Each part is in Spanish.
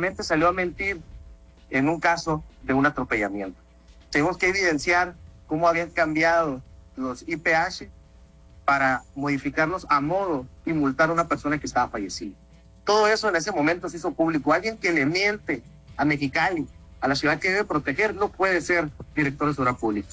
públicamente salió a mentir en un caso de un atropellamiento. Tenemos que evidenciar cómo habían cambiado los IPH para modificarlos a modo y multar a una persona que estaba fallecida. Todo eso en ese momento se hizo público. Alguien que le miente a Mexicali, a la ciudad que debe proteger, no puede ser director de seguridad pública.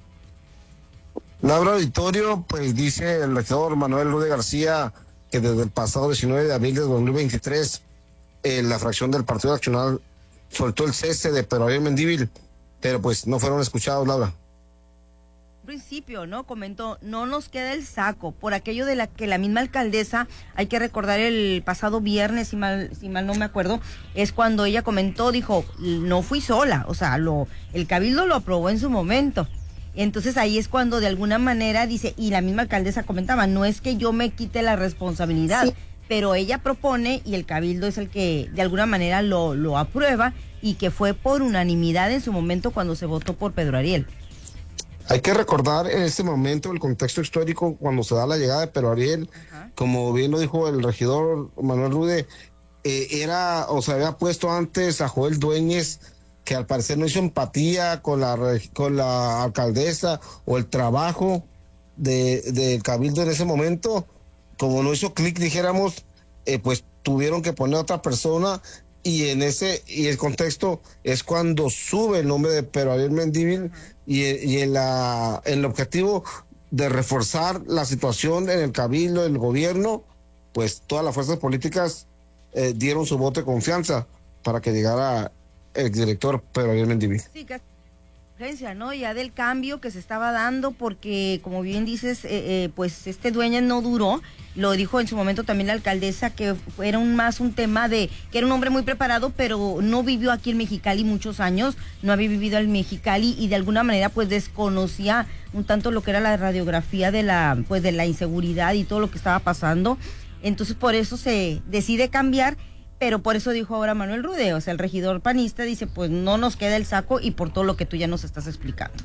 Laura Auditorio, pues dice el regidor Manuel Rude García que desde el pasado 19 de abril de 2023 la fracción del Partido Nacional soltó el cese de Pedro Ariel Mendívil, pero pues no fueron escuchados, Laura. Principio, ¿no? Comentó, no nos queda el saco, por aquello de que la misma alcaldesa, hay que recordar el pasado viernes, si mal no me acuerdo, es cuando ella comentó, dijo, no fui sola, o sea, el cabildo lo aprobó en su momento. Entonces ahí es cuando de alguna manera dice, y la misma alcaldesa comentaba, no es que yo me quite la responsabilidad, sí, pero ella propone y el cabildo es el que de alguna manera lo aprueba, y que fue por unanimidad en su momento cuando se votó por Pedro Ariel. Hay que recordar en este momento el contexto histórico cuando se da la llegada de Pedro Ariel. Ajá. Como bien lo dijo el regidor Manuel Rude, se había puesto antes a Joel Dueñez, que al parecer no hizo empatía con la alcaldesa o el trabajo del cabildo en ese momento. Como no hizo clic, dijéramos, pues tuvieron que poner a otra persona, y el contexto es cuando sube el nombre de Pedro Ariel Mendívil, y en el objetivo de reforzar la situación en el cabildo, en el gobierno, pues todas las fuerzas políticas dieron su voto de confianza para que llegara el director Pedro Ariel Mendívil. Sí, ¿no? Ya del cambio que se estaba dando, porque como bien dices, pues Dueñas no duró, lo dijo en su momento también la alcaldesa, que era más un tema de que era un hombre muy preparado, pero no vivió aquí en Mexicali muchos años, no había vivido en Mexicali, y de alguna manera pues desconocía un tanto lo que era la radiografía de la inseguridad y todo lo que estaba pasando. Entonces por eso se decide cambiar. Pero por eso dijo ahora Manuel Rude, o sea, el regidor panista dice, pues no nos queda el saco, y por todo lo que tú ya nos estás explicando.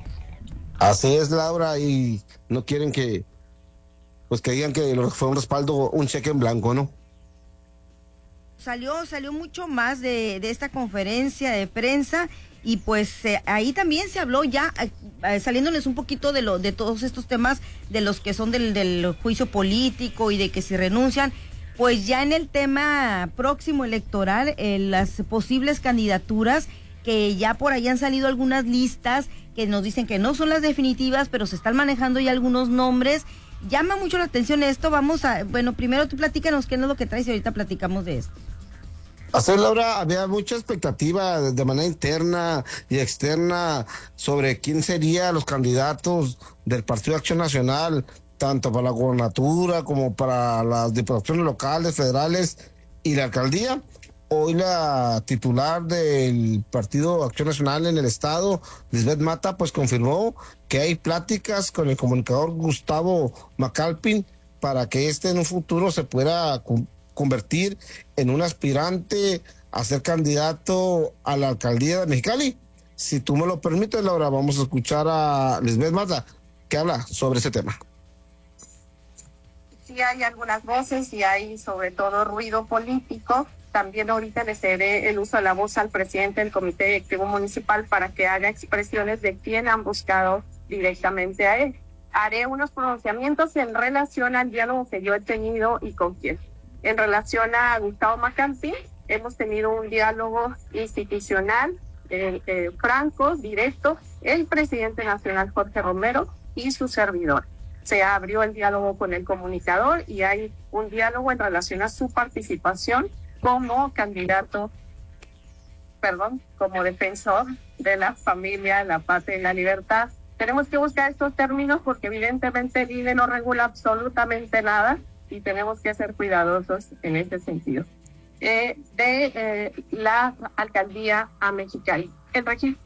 Así es, Laura, y no quieren que digan que fue un respaldo, un cheque en blanco, ¿no? Salió mucho más de esta conferencia de prensa, y pues ahí también se habló ya, saliéndoles un poquito de todos estos temas, de los que son del juicio político y de que si renuncian. Pues ya en el tema próximo electoral, las posibles candidaturas, que ya por ahí han salido algunas listas que nos dicen que no son las definitivas, pero se están manejando ya algunos nombres. Llama mucho la atención esto. Primero tú platícanos qué es lo que traes y ahorita platicamos de esto. Así es, Laura, había mucha expectativa de manera interna y externa sobre quién serían los candidatos del Partido de Acción Nacional, tanto para la gobernatura como para las diputaciones locales, federales y la alcaldía. Hoy la titular del Partido Acción Nacional en el estado, Lisbeth Mata, pues confirmó que hay pláticas con el comunicador Gustavo Macalpin para que en un futuro se pueda convertir en un aspirante a ser candidato a la alcaldía de Mexicali. Si tú me lo permites, Laura, vamos a escuchar a Lisbeth Mata, que habla sobre ese tema. Sí hay algunas voces y hay sobre todo ruido político. También ahorita le cederé el uso de la voz al presidente del Comité Directivo Municipal para que haga expresiones de quién han buscado directamente a él. Haré unos pronunciamientos en relación al diálogo que yo he tenido y con quién. En relación a Gustavo Macalpin, hemos tenido un diálogo institucional, franco, directo, el presidente nacional Jorge Romero y su servidor. Se abrió el diálogo con el comunicador y hay un diálogo en relación a su participación como como defensor de la familia, la patria y la libertad. Tenemos que buscar estos términos porque evidentemente el INE no regula absolutamente nada y tenemos que ser cuidadosos en este sentido. La alcaldía a Mexicali. El registro.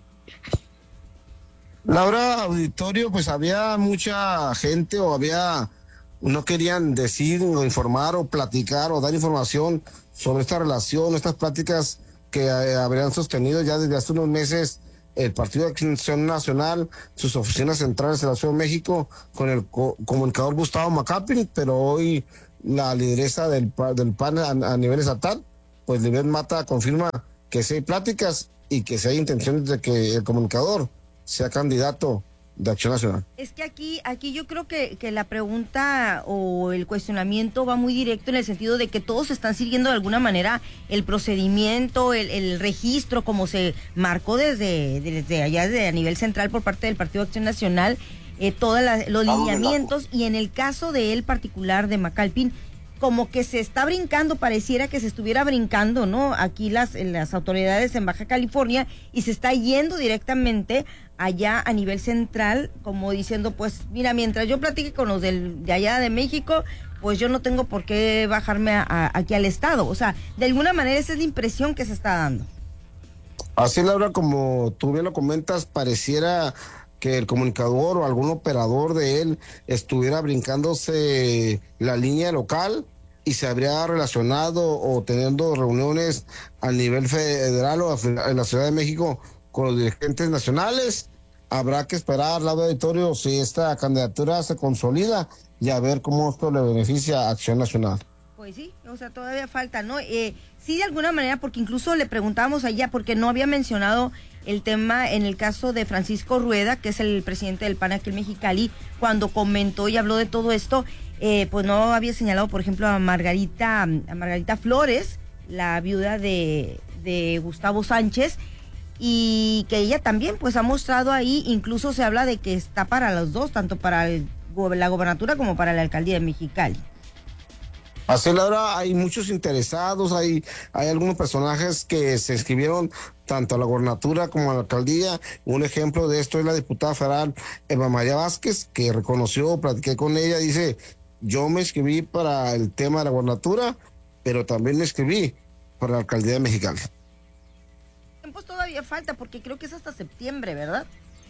Laura, auditorio, pues había mucha gente no querían decir o informar o platicar o dar información sobre esta relación, estas pláticas que habrían sostenido ya desde hace unos meses el Partido de Acción Nacional, sus oficinas centrales en la Ciudad de México, con el comunicador Gustavo Macalpin, pero hoy la lideresa del PAN a nivel estatal, pues Lisbeth Mata confirma que si hay pláticas y que si hay intenciones de que el comunicador sea candidato de Acción Nacional. Es que aquí yo creo que la pregunta o el cuestionamiento va muy directo en el sentido de que todos están siguiendo de alguna manera el procedimiento, el registro, como se marcó desde allá, desde a nivel central por parte del Partido Acción Nacional, todos los lineamientos, y en el caso de él particular, de McAlpin, como que se está brincando, pareciera que se estuviera brincando, ¿no? Aquí las autoridades en Baja California, y se está yendo directamente allá a nivel central, como diciendo, pues mira, mientras yo platique con los de allá de México, pues yo no tengo por qué bajarme aquí al estado. O sea, de alguna manera esa es la impresión que se está dando. Así, Laura, como tú bien lo comentas, pareciera que el comunicador o algún operador de él estuviera brincándose la línea local y se habría relacionado o teniendo reuniones a nivel federal o en la Ciudad de México con los dirigentes nacionales. Habrá que esperar, Laura Auditorio, si esta candidatura se consolida y a ver cómo esto le beneficia a Acción Nacional. Pues sí, o sea, todavía falta, ¿no? Sí, de alguna manera, porque incluso le preguntábamos allá, porque no había mencionado el tema en el caso de Francisco Rueda, que es el presidente del PAN aquí en Mexicali, cuando comentó y habló de todo esto, pues no había señalado, por ejemplo, a Margarita Flores, la viuda de Gustavo Sánchez, y que ella también pues ha mostrado ahí, incluso se habla de que está para los dos, tanto para la gobernatura como para la alcaldía de Mexicali. Así, Laura, hay muchos interesados, hay algunos personajes que se inscribieron tanto a la gobernatura como a la alcaldía. Un ejemplo de esto es la diputada federal Eva María Vázquez, que reconoció, platiqué con ella, dice, yo me inscribí para el tema de la gobernatura, pero también me inscribí para la alcaldía de Mexicali. Tiempos todavía falta, porque creo que es hasta septiembre, ¿verdad?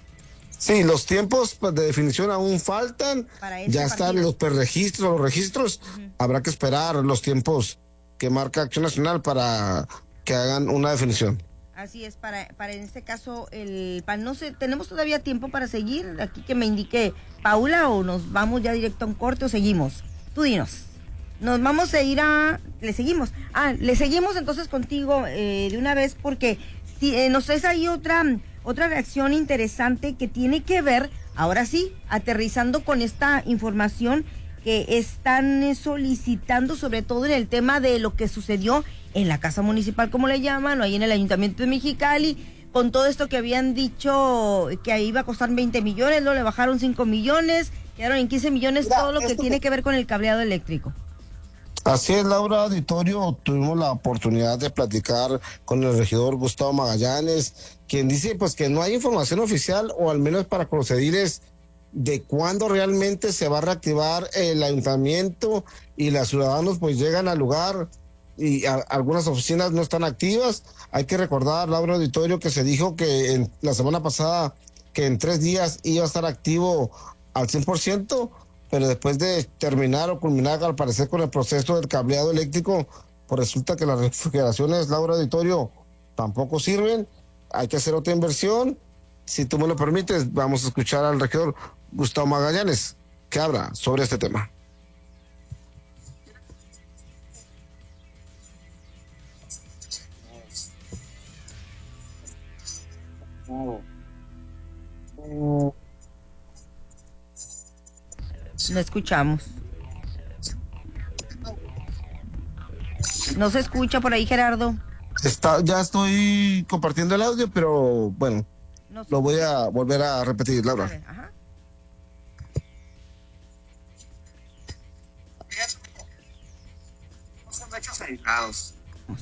Sí, los tiempos de definición aún faltan, ya están los preregistros, los registros, habrá que esperar los tiempos que marca Acción Nacional para que hagan una definición. Así es, para en este caso el PAN. No sé, ¿tenemos todavía tiempo para seguir? Aquí que me indique Paula, o nos vamos ya directo a un corte o seguimos. Tú dinos. Nos vamos a ir ¿le seguimos? Le seguimos entonces contigo de una vez, porque si, nos traes ahí otra reacción interesante que tiene que ver, ahora sí, aterrizando con esta información que están solicitando, sobre todo en el tema de lo que sucedió en la Casa Municipal, como le llaman, o ahí en el Ayuntamiento de Mexicali, con todo esto que habían dicho que iba a costar 20 millones, luego le bajaron 5 millones, quedaron en 15 millones, todo lo que tiene que ver con el cableado eléctrico. Así es, Laura Auditorio, tuvimos la oportunidad de platicar con el regidor Gustavo Magallanes, quien dice pues que no hay información oficial, o al menos para procederes, de cuándo realmente se va a reactivar el ayuntamiento, y los ciudadanos pues llegan al lugar y algunas oficinas no están activas. Hay que recordar, Laura Auditorio, que se dijo que la semana pasada que en 3 días iba a estar activo al 100%, pero después de terminar o culminar al parecer con el proceso del cableado eléctrico, pues resulta que las refrigeraciones, Laura Auditorio, tampoco sirven. Hay que hacer otra inversión. Si tú me lo permites, vamos a escuchar al regidor Gustavo Magallanes, que habla sobre este tema. No escuchamos. No se escucha por ahí, Gerardo. Ya estoy compartiendo el audio, pero bueno, no lo voy a volver a repetir, Laura. Ajá. No son hechos aislados.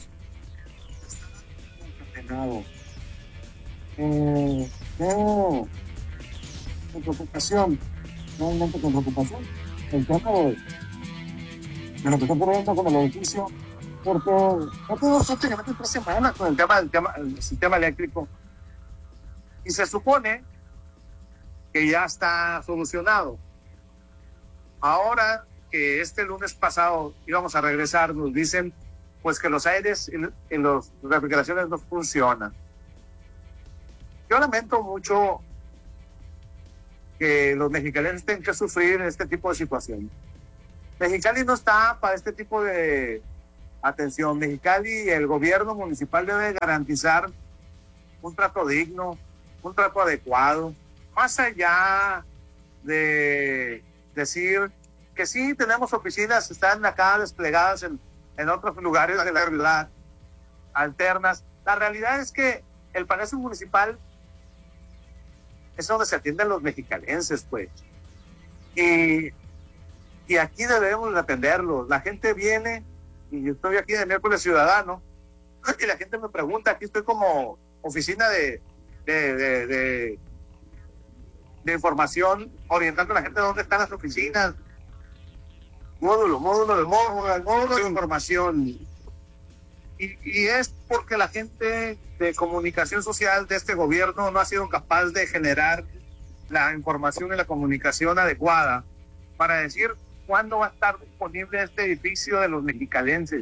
Con preocupación, realmente con preocupación, el tema de lo que está ocurriendo con el edificio, porque no tenemos prácticamente 3 semanas con el tema del sistema eléctrico, y se supone que ya está solucionado. Ahora que este lunes pasado íbamos a regresar, nos dicen pues que los aires en las refrigeraciones no funcionan. Yo lamento mucho que los mexicanos tengan que sufrir este tipo de situación. Mexicali no está para este tipo de Atención, Mexicali, el gobierno municipal debe garantizar un trato digno, un trato adecuado, más allá de decir que sí tenemos oficinas, están acá desplegadas en otros lugares de la ciudad, alternas. La realidad es que el Palacio Municipal es donde se atienden los mexicalenses, pues. Y aquí debemos de atenderlos. La gente viene, y yo estoy aquí de miércoles ciudadano, y la gente me pregunta, aquí estoy como oficina de información, orientando a la gente dónde están las oficinas. Módulo de información. Y es porque la gente de comunicación social de este gobierno no ha sido capaz de generar la información y la comunicación adecuada para decir cuándo va a estar disponible este edificio de los mexicalenses.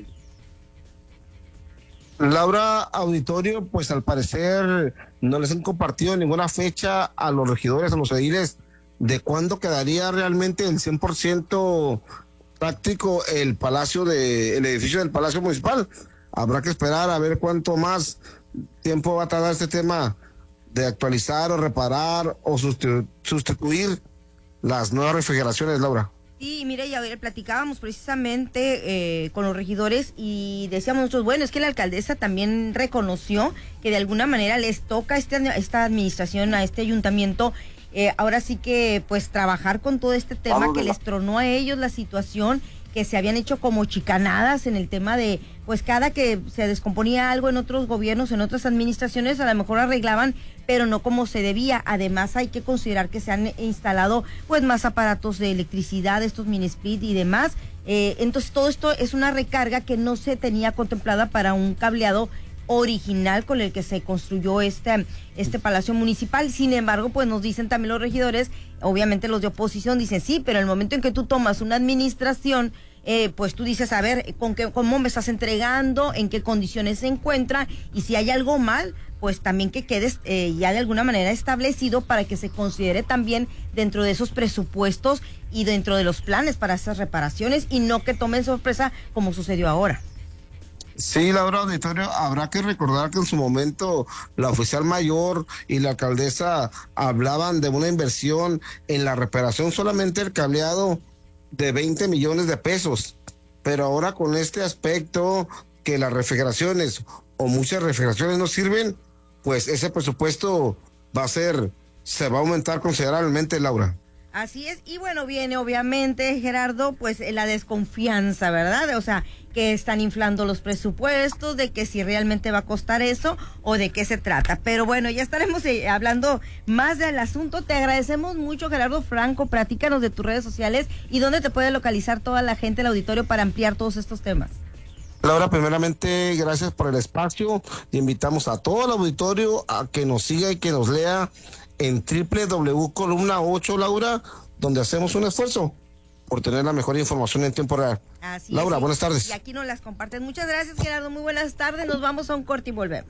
Laura, auditorio, pues al parecer no les han compartido ninguna fecha a los regidores, a los ediles, de cuándo quedaría realmente el 100% práctico el edificio del Palacio Municipal. Habrá que esperar a ver cuánto más tiempo va a tardar este tema de actualizar o reparar o sustituir las nuevas refrigeraciones, Laura. Sí, mire, ya platicábamos precisamente con los regidores y decíamos nosotros, bueno, es que la alcaldesa también reconoció que de alguna manera les toca esta administración, a este ayuntamiento, ahora sí que pues trabajar con todo este tema que les tronó a ellos la situación, que se habían hecho como chicanadas en el tema de, pues cada que se descomponía algo en otros gobiernos, en otras administraciones, a lo mejor arreglaban, pero no como se debía. Además hay que considerar que se han instalado pues más aparatos de electricidad, estos mini split y demás. Entonces todo esto es una recarga que no se tenía contemplada para un cableado original con el que se construyó este Palacio Municipal. Sin embargo, pues nos dicen también los regidores, obviamente los de oposición dicen sí, pero el momento en que tú tomas una administración, pues tú dices, a ver, cómo me estás entregando, en qué condiciones se encuentra, y si hay algo mal, pues también que quedes ya de alguna manera establecido para que se considere también dentro de esos presupuestos y dentro de los planes para esas reparaciones, y no que tomen sorpresa como sucedió ahora. Sí, Laura, auditorio, habrá que recordar que en su momento la oficial mayor y la alcaldesa hablaban de una inversión en la reparación solamente el cableado de 20 millones de pesos, pero ahora con este aspecto que las refrigeraciones o muchas refrigeraciones no sirven, pues ese presupuesto se va a aumentar considerablemente, Laura. Así es, y bueno, viene obviamente, Gerardo, pues la desconfianza, ¿verdad? O sea, que están inflando los presupuestos, de que si realmente va a costar eso o de qué se trata. Pero bueno, ya estaremos hablando más del asunto. Te agradecemos mucho, Gerardo Franco. Platícanos de tus redes sociales y dónde te puede localizar toda la gente del auditorio para ampliar todos estos temas. Laura, primeramente, gracias por el espacio. Invitamos a todo el auditorio a que nos siga y que nos lea en www.columna 8, Laura, donde hacemos un esfuerzo por tener la mejor información en tiempo real. Así Laura, es, buenas tardes. Y aquí nos las comparten. Muchas gracias, Gerardo. Muy buenas tardes. Nos vamos a un corte y volvemos.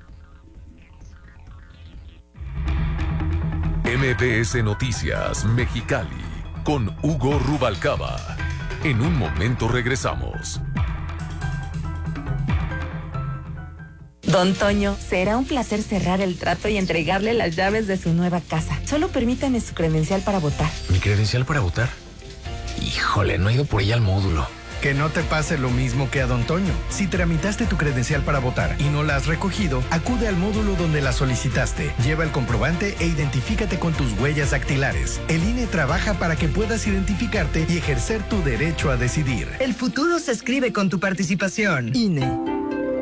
MBS Noticias Mexicali con Hugo Rubalcaba. En un momento regresamos. Don Toño, será un placer cerrar el trato y entregarle las llaves de su nueva casa. Solo permítame su credencial para votar. ¿Mi credencial para votar? Híjole, no he ido por ella al módulo. Que no te pase lo mismo que a Don Toño. Si tramitaste tu credencial para votar y no la has recogido, acude al módulo donde la solicitaste. Lleva el comprobante e identifícate con tus huellas dactilares. El INE trabaja para que puedas identificarte y ejercer tu derecho a decidir. El futuro se escribe con tu participación. INE.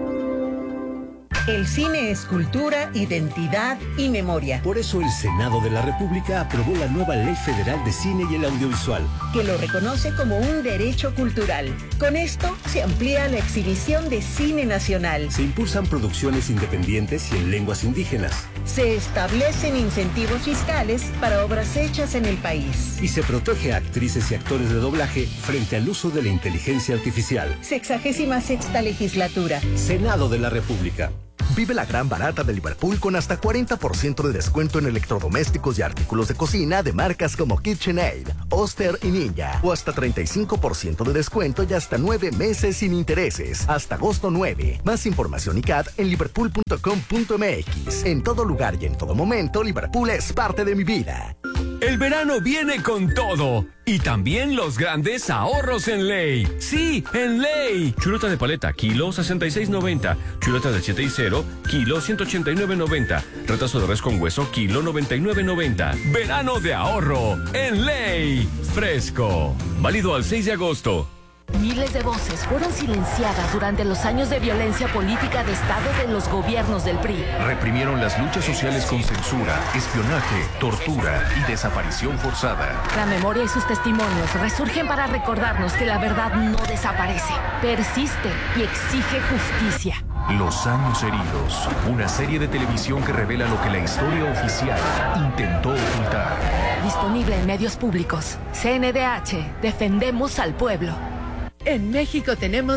El cine es cultura, identidad y memoria. Por eso el Senado de la República aprobó la nueva Ley Federal de Cine y el Audiovisual, que lo reconoce como un derecho cultural. Con esto se amplía la exhibición de cine nacional. Se impulsan producciones independientes y en lenguas indígenas. Se establecen incentivos fiscales para obras hechas en el país. Y se protege a actrices y actores de doblaje frente al uso de la inteligencia artificial. 66ª legislatura. Senado de la República. Vive la gran barata de Liverpool con hasta 40% de descuento en electrodomésticos y artículos de cocina de marcas como KitchenAid, Oster y Ninja. O hasta 35% de descuento y hasta 9 meses sin intereses. Hasta agosto 9. Más información y CAD en liverpool.com.mx. En todo lugar y en todo momento, Liverpool es parte de mi vida. El verano viene con todo. Y también los grandes ahorros en Ley. Sí, en Ley. Chuleta de paleta, kilo 66.90. Chuleta de 7 y 0, kilo 189.90. Retazo de res con hueso, kilo 99.90. Verano de ahorro en Ley. Fresco. Válido al 6 de agosto. Miles de voces fueron silenciadas durante los años de violencia política de Estado de los gobiernos del PRI. Reprimieron las luchas sociales con censura, espionaje, tortura y desaparición forzada. La memoria y sus testimonios resurgen para recordarnos que la verdad no desaparece, persiste y exige justicia. Los años heridos, una serie de televisión que revela lo que la historia oficial intentó ocultar. Disponible en medios públicos. CNDH, defendemos al pueblo. En México tenemos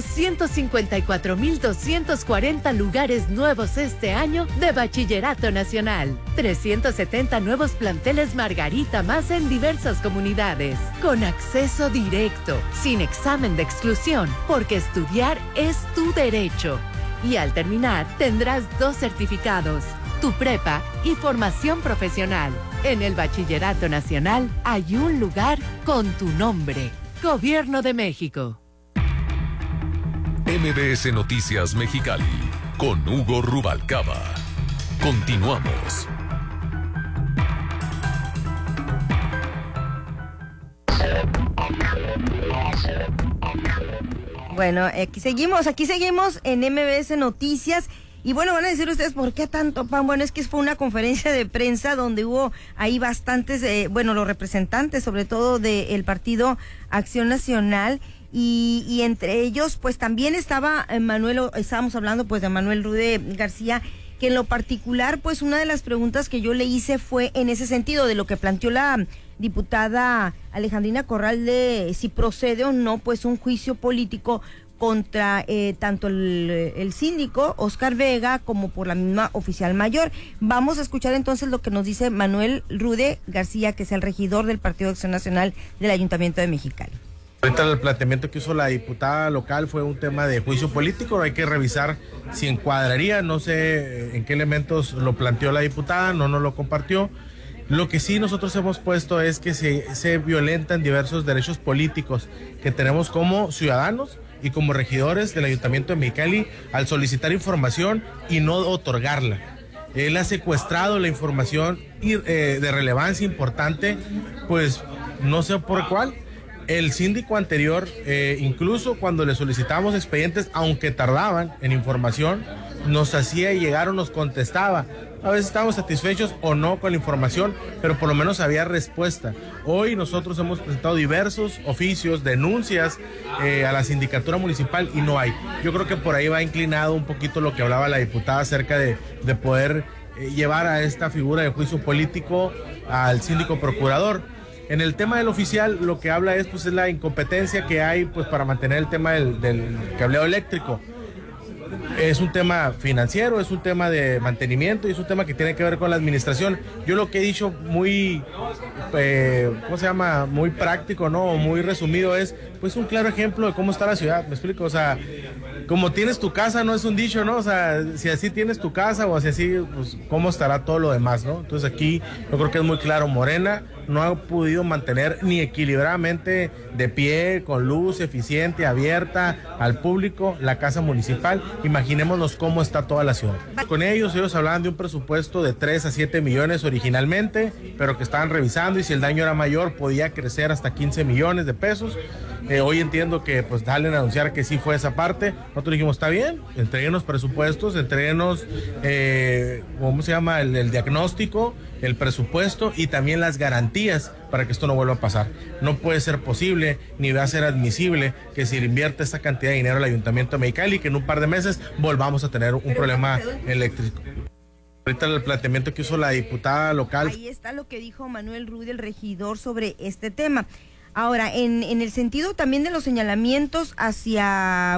154,240 lugares nuevos este año de Bachillerato Nacional. 370 nuevos planteles Margarita más en diversas comunidades. Con acceso directo, sin examen de exclusión, porque estudiar es tu derecho. Y al terminar tendrás 2 certificados, tu prepa y formación profesional. En el Bachillerato Nacional hay un lugar con tu nombre. Gobierno de México. MBS Noticias Mexicali, con Hugo Rubalcaba. Continuamos. Bueno, aquí seguimos en MBS Noticias. Y bueno, van a decir ustedes, ¿por qué tanto pan? Bueno, es que fue una conferencia de prensa donde hubo ahí bastantes, los representantes, sobre todo del Partido Acción Nacional, y entre ellos, pues también estaba estábamos hablando pues de Manuel Rude García, que en lo particular, pues una de las preguntas que yo le hice fue en ese sentido, de lo que planteó la diputada Alejandrina Corral, de si procede o no, pues un juicio político contra tanto el síndico Oscar Vega como por la misma oficial mayor. Vamos a escuchar entonces lo que nos dice Manuel Rude García, que es el regidor del Partido Acción Nacional del Ayuntamiento de Mexicali. Ahorita el planteamiento que hizo la diputada local fue un tema de juicio político, hay que revisar si encuadraría, no sé en qué elementos lo planteó la diputada, no nos lo compartió. Lo que sí nosotros hemos puesto es que se violentan diversos derechos políticos que tenemos como ciudadanos y como regidores del Ayuntamiento de Mexicali al solicitar información y no otorgarla. Él ha secuestrado la información de relevancia importante, pues no sé por cuál. El síndico anterior, incluso cuando le solicitamos expedientes, aunque tardaban en información, nos hacía llegar o nos contestaba. A veces estábamos satisfechos o no con la información, pero por lo menos había respuesta. Hoy nosotros hemos presentado diversos oficios, denuncias a la sindicatura municipal y no hay. Yo creo que por ahí va inclinado un poquito lo que hablaba la diputada acerca de poder llevar a esta figura de juicio político al síndico procurador. En el tema del oficial, lo que habla es la incompetencia que hay pues para mantener el tema del cableado eléctrico. Es un tema financiero, es un tema de mantenimiento y es un tema que tiene que ver con la administración. Yo lo que he dicho muy, muy práctico, ¿no? Muy resumido es pues un claro ejemplo de cómo está la ciudad, ¿me explico? O sea, como tienes tu casa, no es un dicho, ¿no? O sea, si así tienes tu casa o si así, pues cómo estará todo lo demás, ¿no? Entonces aquí yo creo que es muy claro, Morena no ha podido mantener ni equilibradamente de pie, con luz eficiente, abierta al público, la casa municipal. Imaginémonos cómo está toda la ciudad. Con ellos hablaban de un presupuesto de 3 a 7 millones originalmente, pero que estaban revisando y si el daño era mayor podía crecer hasta 15 millones de pesos. Hoy entiendo que pues salen a anunciar que sí fue esa parte. Nosotros dijimos, está bien, entréguenos presupuestos, entréguenos el diagnóstico, el presupuesto y también las garantías para que esto no vuelva a pasar. No puede ser posible ni va a ser admisible que se le invierte esta cantidad de dinero al Ayuntamiento de Mexicali y que en un par de meses volvamos a tener un problema eléctrico. Ahorita el planteamiento que hizo la diputada local. Ahí está lo que dijo Manuel Rude, el regidor, sobre este tema. Ahora, en el sentido también de los señalamientos hacia,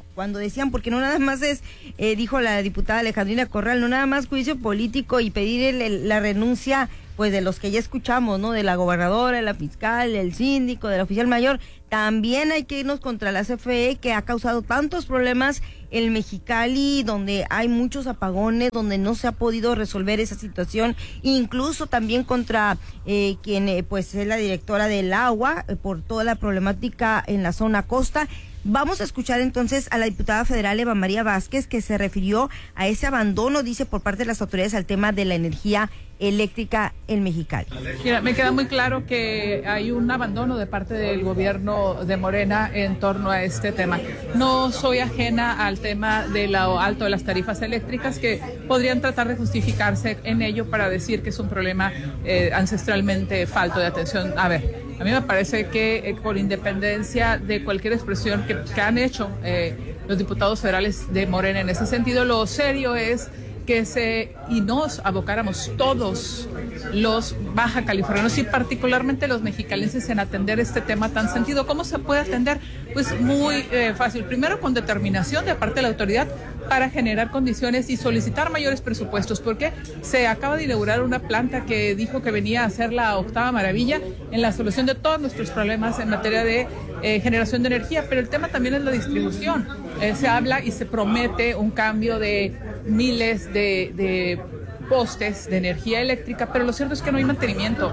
cuando decían, porque no nada más es, dijo la diputada Alejandrina Corral, no nada más juicio político y pedir la renuncia, pues de los que ya escuchamos, ¿no? De la gobernadora, de la fiscal, del síndico, del oficial mayor. También hay que irnos contra la CFE, que ha causado tantos problemas en Mexicali, donde hay muchos apagones, donde no se ha podido resolver esa situación, incluso también contra quien pues es la directora del agua, por toda la problemática en la zona costa. Vamos a escuchar entonces a la diputada federal Eva María Vázquez, que se refirió a ese abandono, dice, por parte de las autoridades al tema de la energía eléctrica en Mexicali. Mira, me queda muy claro que hay un abandono de parte del gobierno de Morena en torno a este tema. No soy ajena al tema de lo alto de las tarifas eléctricas, que podrían tratar de justificarse en ello para decir que es un problema ancestralmente falto de atención. A ver, a mí me parece que por independencia de cualquier expresión que han hecho los diputados federales de Morena en ese sentido, lo serio es que nos abocáramos todos los baja californianos y particularmente los mexicalenses en atender este tema tan sentido. ¿Cómo se puede atender? Pues muy fácil. Primero, con determinación de parte de la autoridad para generar condiciones y solicitar mayores presupuestos, porque se acaba de inaugurar una planta que dijo que venía a ser la octava maravilla en la solución de todos nuestros problemas en materia de generación de energía, pero el tema también es la distribución. Se habla y se promete un cambio de miles de postes de energía eléctrica, pero lo cierto es que no hay mantenimiento.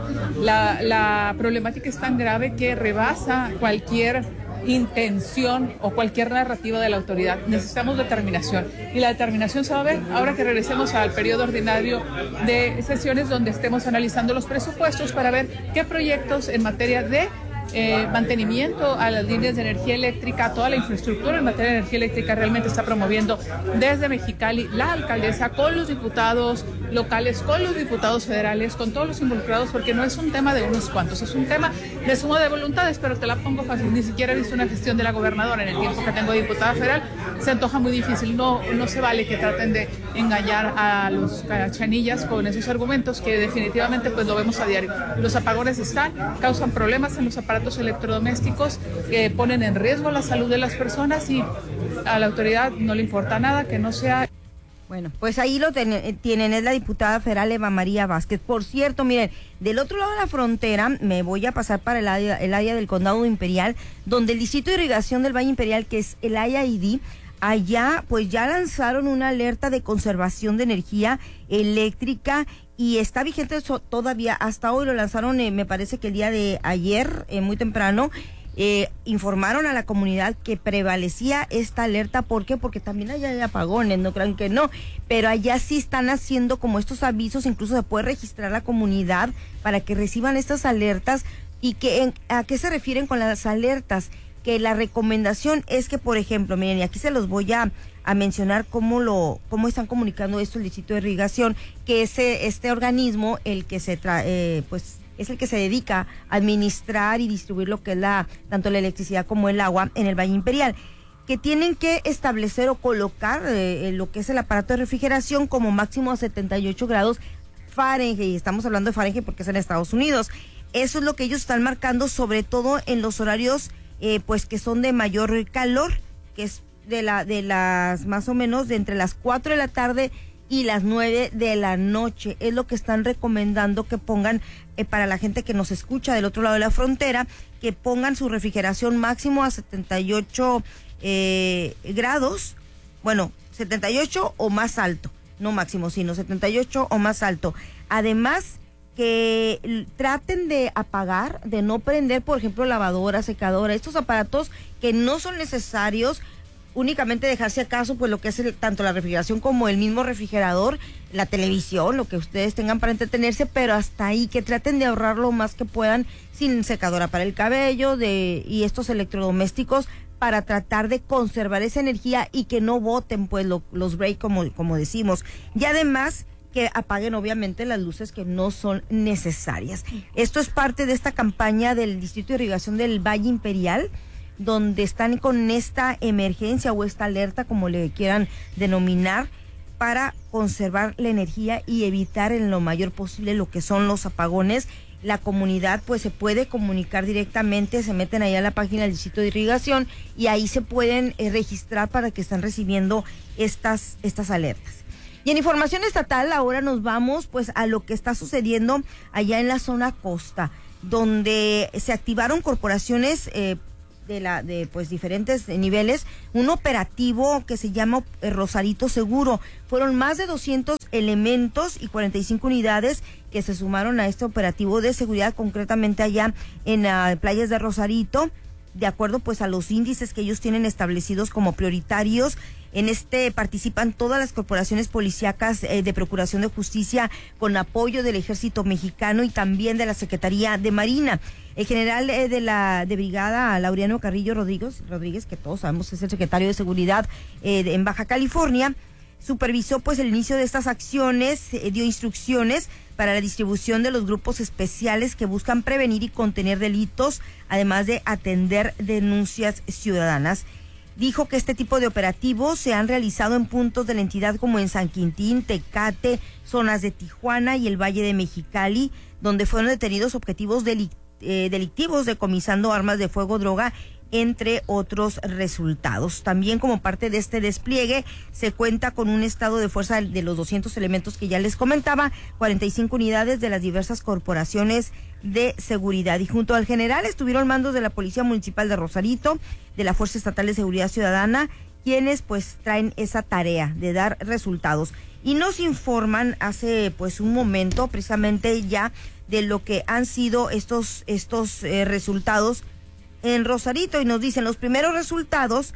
La problemática es tan grave que rebasa cualquier intención o cualquier narrativa de la autoridad. Necesitamos determinación, y la determinación se va a ver ahora que regresemos al periodo ordinario de sesiones, donde estemos analizando los presupuestos para ver qué proyectos en materia de mantenimiento a las líneas de energía eléctrica, toda la infraestructura en materia de energía eléctrica realmente está promoviendo desde Mexicali la alcaldesa, con los diputados locales, con los diputados federales, con todos los involucrados, porque no es un tema de unos cuantos, es un tema de suma de voluntades. Pero te la pongo fácil, ni siquiera he visto una gestión de la gobernadora en el tiempo que tengo de diputada federal. Se antoja muy difícil. No se vale que traten de engañar a los cachanillas con esos argumentos que definitivamente pues lo vemos a diario. Los apagones causan problemas en los aparatos electrodomésticos, que ponen en riesgo la salud de las personas, y a la autoridad no le importa nada que no sea. Bueno, pues ahí lo tienen, es la diputada federal Eva María Vázquez. Por cierto, miren, del otro lado de la frontera, me voy a pasar para el área del Condado Imperial, donde el Distrito de Irrigación del Valle Imperial, que es el IID, allá pues ya lanzaron una alerta de conservación de energía eléctrica y está vigente todavía hasta hoy. Lo lanzaron, me parece que el día de ayer, muy temprano. Informaron a la comunidad que prevalecía esta alerta. ¿Por qué? Porque también allá hay apagones, no crean que no, pero allá sí están haciendo como estos avisos, incluso se puede registrar la comunidad para que reciban estas alertas. ¿Y a qué se refieren con las alertas? Que la recomendación es que, por ejemplo, miren, y aquí se los voy a mencionar cómo están comunicando esto el Distrito de Irrigación, que es este organismo el que es el que se dedica a administrar y distribuir lo que es tanto la electricidad como el agua en el Valle Imperial, que tienen que establecer o colocar lo que es el aparato de refrigeración como máximo a 78 grados Fahrenheit. Estamos hablando de Fahrenheit porque es en Estados Unidos. Eso es lo que ellos están marcando, sobre todo en los horarios pues que son de mayor calor, que es de las más o menos de entre las 4 de la tarde y las 9 de la noche. Es lo que están recomendando que pongan para la gente que nos escucha del otro lado de la frontera, que pongan su refrigeración máximo a 78 grados, bueno, 78 o más alto, no máximo, sino 78 o más alto. Además, que traten de apagar, de no prender, por ejemplo, lavadora, secadora, estos aparatos que no son necesarios, únicamente dejar si acaso pues lo que es tanto la refrigeración como el mismo refrigerador, la televisión, lo que ustedes tengan para entretenerse, pero hasta ahí, que traten de ahorrar lo más que puedan, sin secadora para el cabello y estos electrodomésticos, para tratar de conservar esa energía y que no boten pues los break como decimos. Y además que apaguen obviamente las luces que no son necesarias. Esto es parte de esta campaña del Distrito de Irrigación del Valle Imperial, donde están con esta emergencia o esta alerta, como le quieran denominar, para conservar la energía y evitar en lo mayor posible lo que son los apagones la comunidad pues se puede comunicar directamente, se meten ahí a la página del Distrito de Irrigación y ahí se pueden registrar para que están recibiendo estas alertas. Y en información estatal ahora nos vamos pues a lo que está sucediendo allá en la zona costa, donde se activaron corporaciones de diferentes niveles, un operativo que se llama Rosarito Seguro. Fueron más de 200 elementos y 45 unidades que se sumaron a este operativo de seguridad, concretamente allá en playas de Rosarito, de acuerdo pues a los índices que ellos tienen establecidos como prioritarios. En este participan todas las corporaciones policíacas de Procuración de Justicia con apoyo del Ejército Mexicano y también de la Secretaría de Marina. El general de brigada, Laureano Carrillo Rodríguez, que todos sabemos es el secretario de Seguridad en Baja California, supervisó pues el inicio de estas acciones, dio instrucciones para la distribución de los grupos especiales que buscan prevenir y contener delitos, además de atender denuncias ciudadanas. Dijo que este tipo de operativos se han realizado en puntos de la entidad como en San Quintín, Tecate, zonas de Tijuana y el Valle de Mexicali, donde fueron detenidos objetivos delictivos decomisando armas de fuego, droga, entre otros resultados. También como parte de este despliegue se cuenta con un estado de fuerza de los 200 elementos que ya les comentaba, 45 unidades de las diversas corporaciones de seguridad, y junto al general estuvieron mandos de la Policía Municipal de Rosarito, de la Fuerza Estatal de Seguridad Ciudadana, quienes pues traen esa tarea de dar resultados. Y nos informan hace pues un momento precisamente ya de lo que han sido estos resultados en Rosarito, y nos dicen los primeros resultados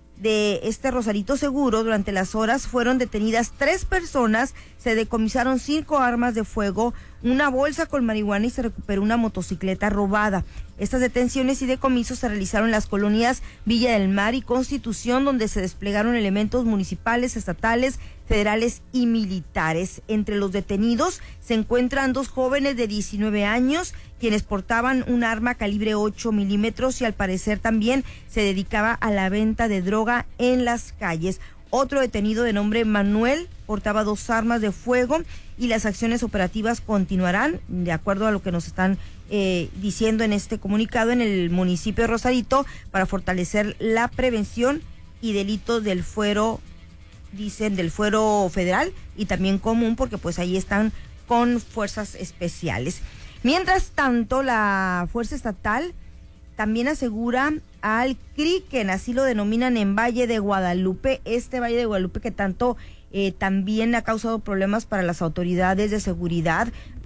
de este Rosarito Seguro. Durante las horas fueron detenidas 3 personas, se decomisaron 5 armas de fuego, una bolsa con marihuana y se recuperó una motocicleta robada. Estas detenciones y decomisos se realizaron en las colonias Villa del Mar y Constitución, donde se desplegaron elementos municipales, estatales, federales y militares. Entre los detenidos se encuentran 2 jóvenes de 19 años, quienes portaban un arma calibre 8 milímetros y al parecer también se dedicaba a la venta de droga en las calles. Otro detenido de nombre Manuel portaba 2 armas de fuego y las acciones operativas continuarán, de acuerdo a lo que nos están diciendo en este comunicado, en el municipio de Rosarito, para fortalecer la prevención y delitos del fuero, dicen, del fuero federal y también común, porque pues ahí están con fuerzas especiales. Mientras tanto, la Fuerza Estatal también asegura al Criquen, así lo denominan en Valle de Guadalupe, este Valle de Guadalupe que tanto también ha causado problemas para las autoridades de seguridad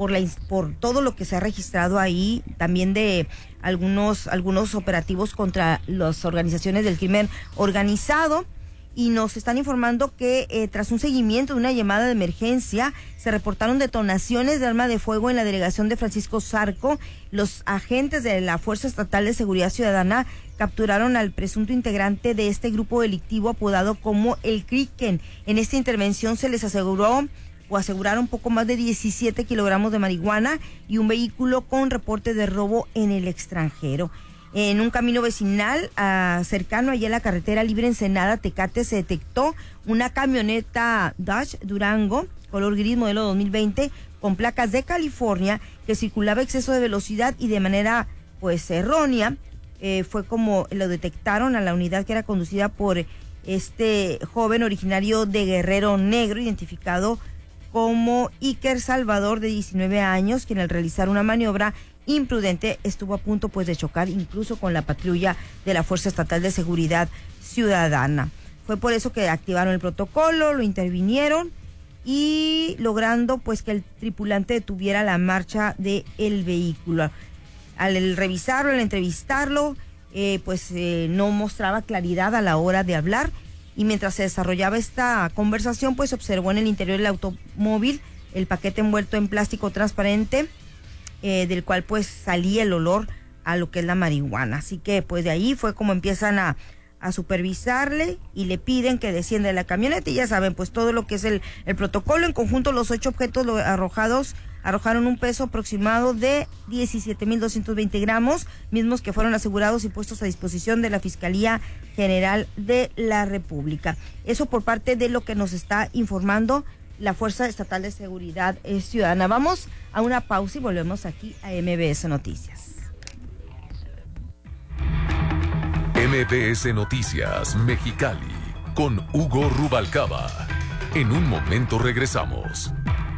por todo lo que se ha registrado ahí, también de algunos operativos contra las organizaciones del crimen organizado. Y nos están informando que tras un seguimiento de una llamada de emergencia se reportaron detonaciones de arma de fuego en la delegación de Francisco Zarco. Los agentes de la Fuerza Estatal de Seguridad Ciudadana capturaron al presunto integrante de este grupo delictivo apodado como el Criquen. En esta intervención se les aseguraron poco más de 17 kilogramos de marihuana y un vehículo con reporte de robo en el extranjero. En un camino vecinal cercano allá a la carretera libre Ensenada, Tecate, se detectó una camioneta Dodge Durango, color gris, modelo 2020, con placas de California, que circulaba a exceso de velocidad y de manera pues errónea. Fue como lo detectaron a la unidad, que era conducida por este joven originario de Guerrero Negro, identificado como Iker Salvador, de 19 años, quien al realizar una maniobra imprudente estuvo a punto pues de chocar incluso con la patrulla de la Fuerza Estatal de Seguridad Ciudadana. Fue por eso que activaron el protocolo, lo intervinieron y logrando pues que el tripulante detuviera la marcha del vehículo. Al revisarlo, al entrevistarlo, no mostraba claridad a la hora de hablar, y mientras se desarrollaba esta conversación pues observó en el interior del automóvil el paquete envuelto en plástico transparente, del cual pues salía el olor a lo que es la marihuana. Así que pues de ahí fue como empiezan a supervisarle y le piden que descienda de la camioneta, y ya saben pues todo lo que es el protocolo. En conjunto los 8 objetos arrojaron un peso aproximado de 17,220 gramos, mismos que fueron asegurados y puestos a disposición de la Fiscalía General de la República. Eso por parte de lo que nos está informando la Fuerza Estatal de Seguridad Ciudadana. Vamos a una pausa y volvemos aquí a MBS Noticias. MBS Noticias Mexicali con Hugo Rubalcaba. En un momento regresamos.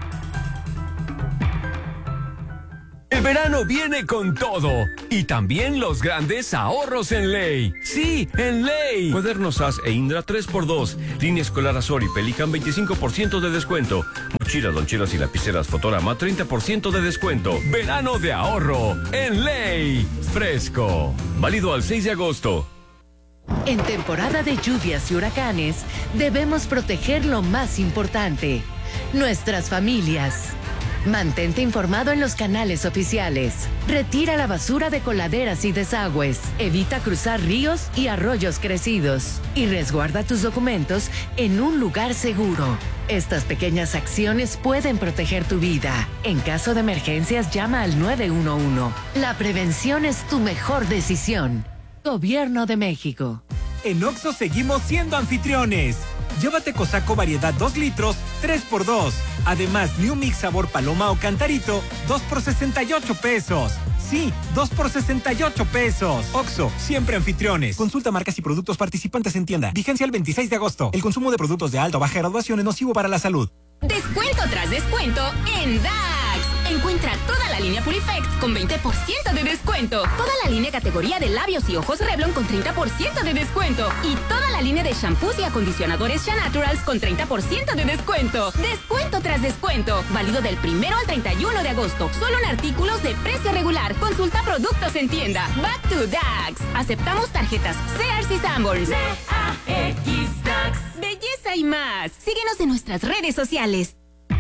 El verano viene con todo y también los grandes ahorros en Ley. Sí, en Ley. Cuadernos SAS e Indra 3x2, línea escolar Azor y Pelican 25% de descuento. Mochilas, loncheras y lapiceras Fotorama 30% de descuento. Verano de ahorro en Ley. Fresco. Válido al 6 de agosto. En temporada de lluvias y huracanes, debemos proteger lo más importante, nuestras familias. Mantente informado en los canales oficiales. Retira la basura de coladeras y desagües. Evita cruzar ríos y arroyos crecidos. Y resguarda tus documentos en un lugar seguro. Estas pequeñas acciones pueden proteger tu vida. En caso de emergencias, llama al 911. La prevención es tu mejor decisión. Gobierno de México. En Oxxo seguimos siendo anfitriones. Llévate Cosaco variedad 2 litros, 3x2. Además, New Mix sabor paloma o cantarito, 2 por 68 pesos. Sí, 2 por 68 pesos. Oxxo, siempre anfitriones. Consulta marcas y productos participantes en tienda. Vigencia el 26 de agosto. El consumo de productos de alta o baja graduación es nocivo para la salud. Descuento tras descuento en DAX. Encuentra toda la línea Purifect con 20% de descuento. Toda la línea categoría de labios y ojos Revlon con 30% de descuento. Y toda la línea de shampoos y acondicionadores Shanaturals con 30% de descuento. Descuento tras descuento. Válido del 1 al 31 de agosto. Solo en artículos de precio regular. Consulta productos en tienda. Back to DAX. Aceptamos tarjetas Sears y Sanborns. DAX DAX. Belleza y más. Síguenos en nuestras redes sociales.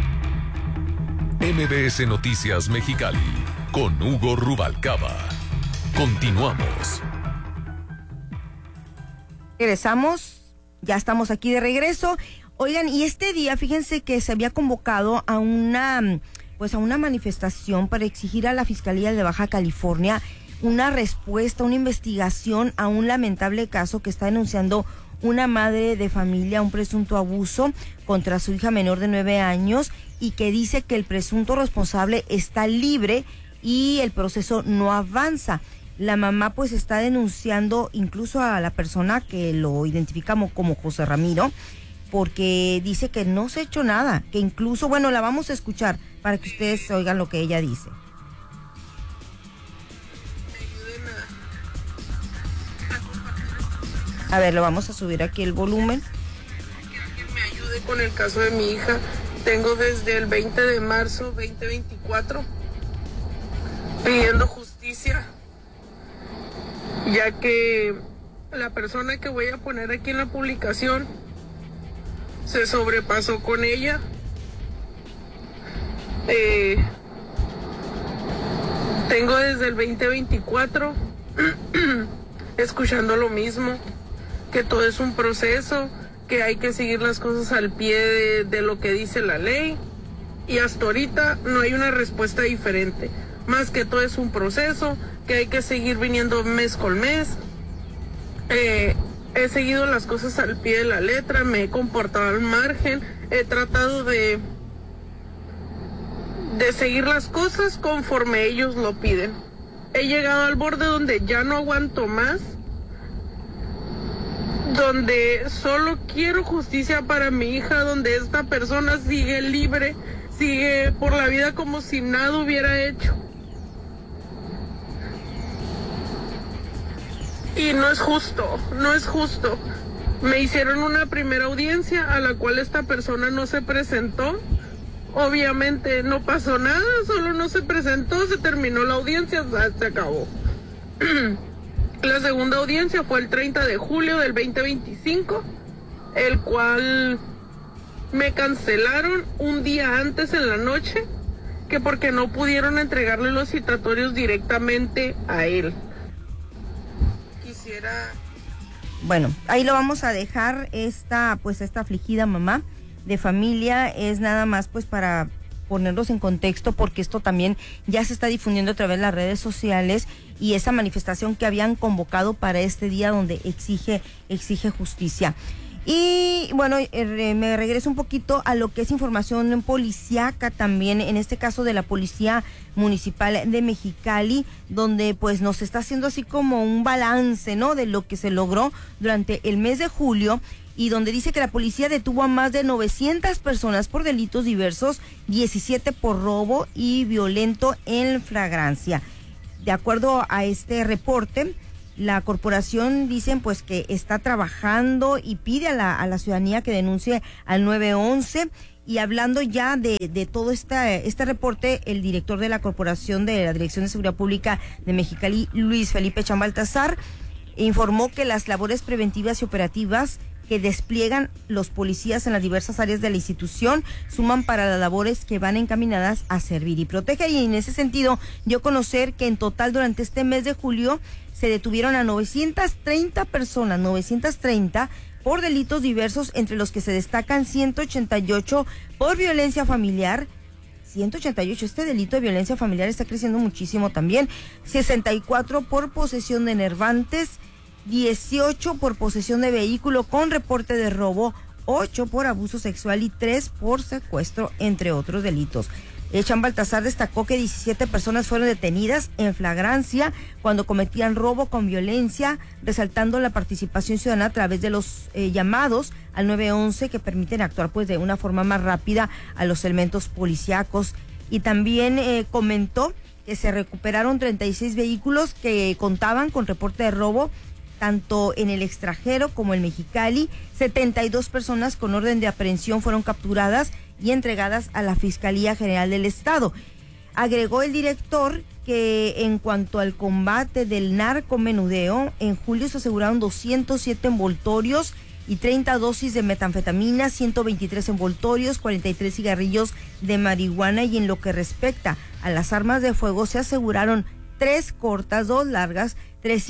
MBS Noticias Mexicali con Hugo Rubalcaba. Continuamos. Regresamos, ya estamos aquí de regreso. Oigan, y este día, fíjense que se había convocado a una manifestación para exigir a la Fiscalía de Baja California una respuesta, una investigación a un lamentable caso que está denunciando una madre de familia, un presunto abuso contra su hija menor de 9 años y que dice que el presunto responsable está libre y el proceso no avanza. La mamá pues está denunciando incluso a la persona que lo identificamos como José Ramiro, porque dice que no se ha hecho nada, que incluso, bueno, la vamos a escuchar para que ustedes oigan lo que ella dice. A ver, lo vamos a subir aquí el volumen. Que alguien me ayude con el caso de mi hija. Tengo desde el 20 de marzo 2024 pidiendo justicia, ya que la persona que voy a poner aquí en la publicación se sobrepasó con ella. Tengo desde el 2024 escuchando lo mismo, que todo es un proceso, que hay que seguir las cosas al pie de lo que dice la ley, y hasta ahorita no hay una respuesta diferente, más que todo es un proceso, que hay que seguir viniendo mes con mes. He seguido las cosas al pie de la letra, me he comportado al margen, he tratado de seguir las cosas conforme ellos lo piden. He llegado al borde donde ya no aguanto más, donde solo quiero justicia para mi hija, donde esta persona sigue libre, sigue por la vida como si nada hubiera hecho. Y no es justo, no es justo. Me hicieron una primera audiencia a la cual esta persona no se presentó. Obviamente no pasó nada, solo no se presentó, se terminó la audiencia, se acabó. La segunda audiencia fue el 30 de julio del 2025, el cual me cancelaron un día antes en la noche, que porque no pudieron entregarle los citatorios directamente a él. Quisiera... Bueno, ahí lo vamos a dejar, esta afligida mamá de familia, es nada más pues para ponerlos en contexto, porque esto también ya se está difundiendo a través de las redes sociales, y esa manifestación que habían convocado para este día donde exige justicia. Y bueno, me regreso un poquito a lo que es información policíaca también, en este caso de la Policía Municipal de Mexicali, donde pues nos está haciendo así como un balance, ¿no?, de lo que se logró durante el mes de julio, y donde dice que la policía detuvo a más de 900 personas por delitos diversos, 17 por robo y violento en flagrancia. De acuerdo a este reporte, la corporación dicen pues que está trabajando y pide a la ciudadanía que denuncie al 911. Y hablando ya de todo este reporte, el director de la corporación de la Dirección de Seguridad Pública de Mexicali, Luis Felipe Chan Baltazar, informó que las labores preventivas y operativas que despliegan los policías en las diversas áreas de la institución suman para las labores que van encaminadas a servir y proteger. Y en ese sentido, dio a conocer que en total durante este mes de julio se detuvieron a 930 personas, 930 por delitos diversos, entre los que se destacan 188 por violencia familiar, 188, este delito de violencia familiar está creciendo muchísimo también, 64 por posesión de enervantes, 18 por posesión de vehículo con reporte de robo, 8 por abuso sexual y 3 por secuestro, entre otros delitos. Chan Baltazar destacó que 17 personas fueron detenidas en flagrancia cuando cometían robo con violencia, resaltando la participación ciudadana a través de los llamados al 911 que permiten actuar pues de una forma más rápida a los elementos policíacos. Y también comentó que se recuperaron 36 vehículos que contaban con reporte de robo, tanto en el extranjero como en Mexicali. 72 personas con orden de aprehensión fueron capturadas y entregadas a la Fiscalía General del Estado. Agregó el director que en cuanto al combate del narcomenudeo, en julio se aseguraron 207 envoltorios y 30 dosis de metanfetamina, 123 envoltorios, 43 cigarrillos de marihuana, y en lo que respecta a las armas de fuego se aseguraron 3 cortas, 2 largas,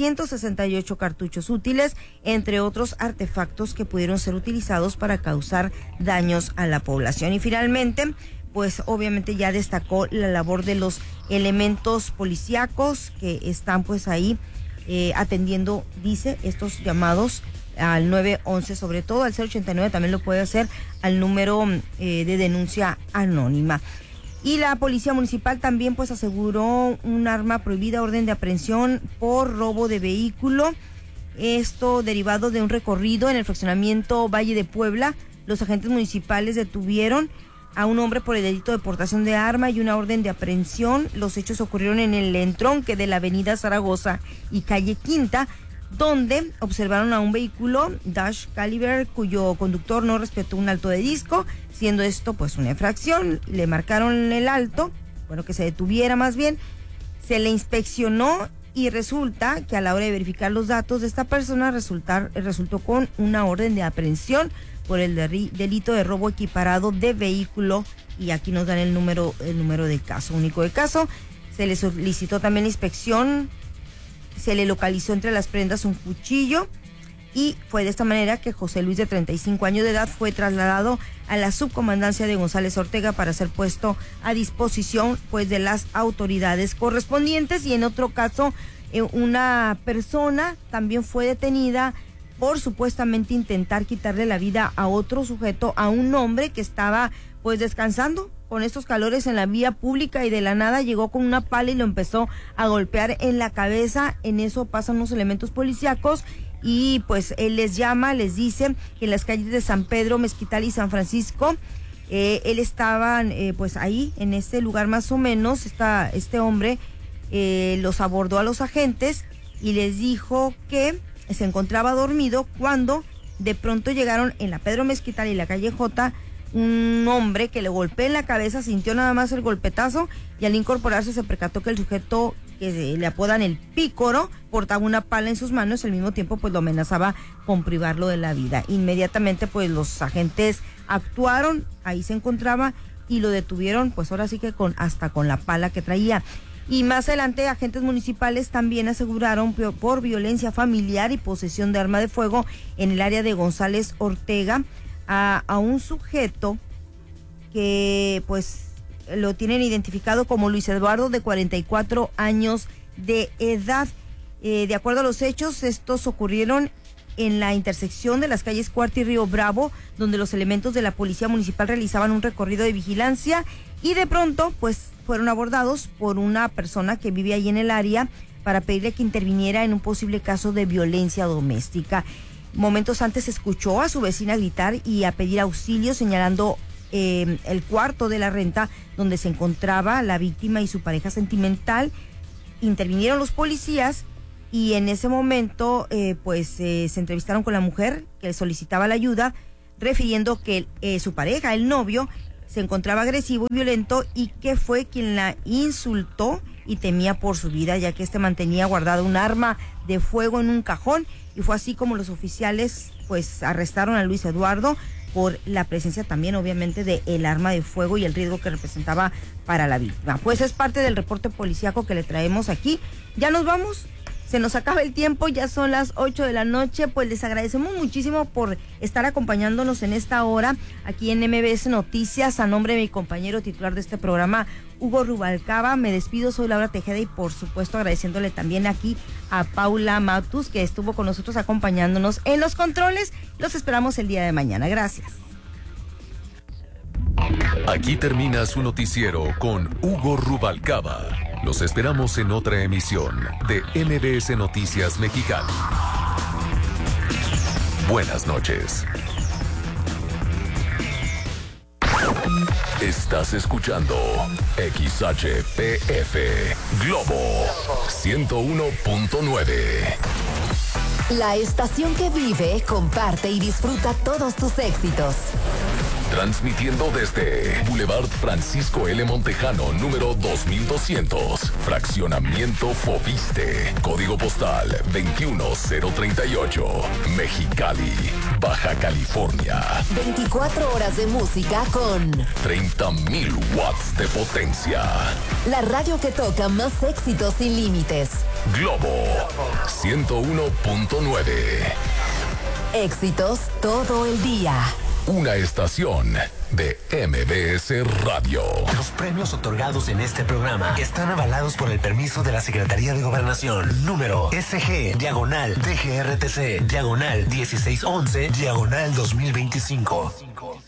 368 cartuchos útiles, entre otros artefactos que pudieron ser utilizados para causar daños a la población. Y finalmente, pues obviamente ya destacó la labor de los elementos policíacos que están pues ahí atendiendo, dice, estos llamados al 911, sobre todo al 089, también lo puede hacer al número de denuncia anónima. Y la Policía Municipal también pues aseguró un arma prohibida, orden de aprehensión por robo de vehículo. Esto derivado de un recorrido en el fraccionamiento Valle de Puebla. Los agentes municipales detuvieron a un hombre por el delito de portación de arma y una orden de aprehensión. Los hechos ocurrieron en el entronque de la avenida Zaragoza y calle Quinta, donde observaron a un vehículo Dodge Caliber cuyo conductor no respetó un alto de disco, siendo esto pues una infracción. Le marcaron el alto, bueno, que se detuviera más bien, se le inspeccionó y resulta que a la hora de verificar los datos de esta persona resultó con una orden de aprehensión por el delito de robo equiparado de vehículo, y aquí nos dan el número de caso, único de caso. Se le solicitó también la inspección, se le localizó entre las prendas un cuchillo, y fue de esta manera que José Luis, de 35 años de edad, fue trasladado a la subcomandancia de González Ortega para ser puesto a disposición pues de las autoridades correspondientes. Y en otro caso, una persona también fue detenida por supuestamente intentar quitarle la vida a otro sujeto, a un hombre que estaba pues descansando con estos calores en la vía pública, y de la nada llegó con una pala y lo empezó a golpear en la cabeza. En eso pasan unos elementos policíacos y pues él les llama, les dice que en las calles de San Pedro, Mezquital y San Francisco, él estaba pues ahí en este lugar más o menos. Este hombre los abordó a los agentes y les dijo que se encontraba dormido, cuando de pronto llegaron en la Pedro Mezquital y la calle J un hombre que le golpeó en la cabeza, sintió nada más el golpetazo, y al incorporarse se percató que el sujeto, que le apodan el Pícoro, portaba una pala en sus manos. Al mismo tiempo pues lo amenazaba con privarlo de la vida. Inmediatamente pues los agentes actuaron, ahí se encontraba, y lo detuvieron pues ahora sí que hasta con la pala que traía. Y más adelante, agentes municipales también aseguraron por violencia familiar y posesión de arma de fuego en el área de González Ortega a un sujeto que pues lo tienen identificado como Luis Eduardo, de 44 años de edad. De acuerdo a los hechos, estos ocurrieron en la intersección de las calles Cuarta y Río Bravo, donde los elementos de la Policía Municipal realizaban un recorrido de vigilancia y de pronto pues fueron abordados por una persona que vive ahí en el área para pedirle que interviniera en un posible caso de violencia doméstica. Momentos antes escuchó a su vecina gritar y a pedir auxilio, señalando el cuarto de la renta donde se encontraba la víctima y su pareja sentimental. Intervinieron los policías y en ese momento se entrevistaron con la mujer que solicitaba la ayuda, refiriendo que su pareja, el novio, se encontraba agresivo y violento y que fue quien la insultó y temía por su vida, ya que mantenía guardado un arma de fuego en un cajón, y fue así como los oficiales pues arrestaron a Luis Eduardo por la presencia también obviamente de el arma de fuego y el riesgo que representaba para la víctima. Pues es parte del reporte policíaco que le traemos aquí. Ya nos vamos. Se nos acaba el tiempo, ya son las 8 de la noche, pues les agradecemos muchísimo por estar acompañándonos en esta hora aquí en MBS Noticias. A nombre de mi compañero titular de este programa, Hugo Rubalcaba, me despido, soy Laura Tejeda y por supuesto agradeciéndole también aquí a Paula Matus, que estuvo con nosotros acompañándonos en los controles. Los esperamos el día de mañana. Gracias. Aquí termina su noticiero con Hugo Rubalcaba. Los esperamos en otra emisión de MBS Noticias Mexicali. Buenas noches. Estás escuchando XHPF Globo 101.9. La estación que vive, comparte y disfruta todos tus éxitos. Transmitiendo desde Boulevard Francisco L. Montejano, número 2200, Fraccionamiento Fobiste, Código Postal 21038, Mexicali, Baja California. 24 horas de música con 30,000 watts de potencia. La radio que toca más éxitos sin límites. Globo 101.9. Éxitos todo el día. Una estación de MBS Radio. Los premios otorgados en este programa están avalados por el permiso de la Secretaría de Gobernación. Número SG/DGRTC/1611/2025.